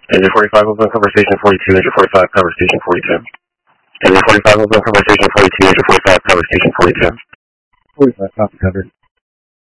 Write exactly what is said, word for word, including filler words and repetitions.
Engine forty-five, open cover station forty-two, engine forty-five, cover station forty-two. Engine forty-five, open cover station forty-two, engine forty-five, cover station forty-two. forty-five, copy, covered.